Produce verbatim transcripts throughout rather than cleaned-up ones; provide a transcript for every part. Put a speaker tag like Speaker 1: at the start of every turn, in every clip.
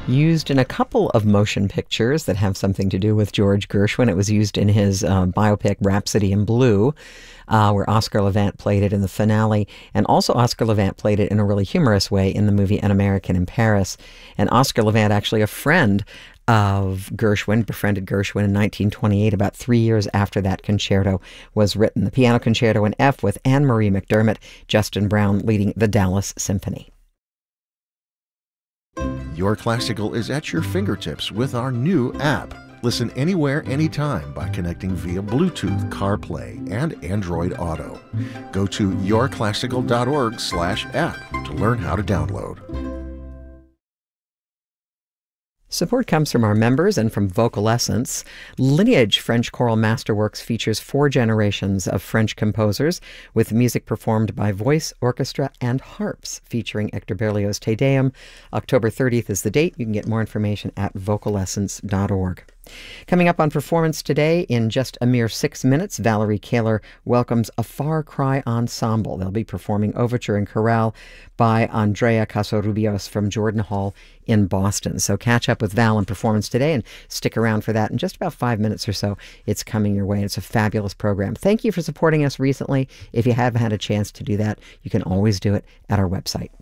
Speaker 1: used in a couple of motion pictures that have something to do with George Gershwin. It was used in his uh, biopic Rhapsody in Blue, uh, where Oscar Levant played it in the finale, and also Oscar Levant played it in a really humorous way in the movie An American in Paris. And Oscar Levant, actually a friend of Gershwin, befriended Gershwin in nineteen twenty-eight, about three years after that concerto was written. The Piano Concerto in F with Anne-Marie McDermott, Justin Brown leading the Dallas Symphony.
Speaker 2: Your Classical is at your fingertips with our new app. Listen anywhere, anytime by connecting via Bluetooth, CarPlay, and Android Auto. Go to yourclassical dot org slash app to learn how to download.
Speaker 1: Support comes from our members and from Vocal Essence. Lineage French Choral Masterworks features four generations of French composers with music performed by voice, orchestra, and harps, featuring Hector Berlioz' Te Deum. October thirtieth is the date. You can get more information at vocal essence dot org. Coming up on Performance Today, in just a mere six minutes, Valerie Kaler welcomes a Far Cry Ensemble. They'll be performing Overture and Chorale by Andrea Casarubios from Jordan Hall in Boston. So catch up with Val on Performance Today and stick around for that in just about five minutes or so. It's coming your way. It's a fabulous program. Thank you for supporting us recently. If you haven't had a chance to do that, you can always do it at our website.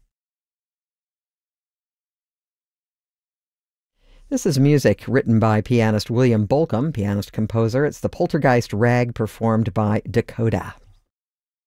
Speaker 1: This is music written by pianist William Bolcom, pianist-composer. It's the Poltergeist Rag performed by Dakota.